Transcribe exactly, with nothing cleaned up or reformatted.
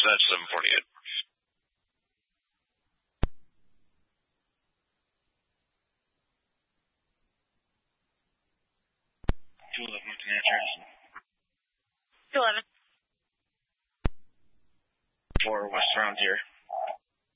Dispatch seven forty-eight. two eleven, Lieutenant Harrison. two eleven. four West Frontier.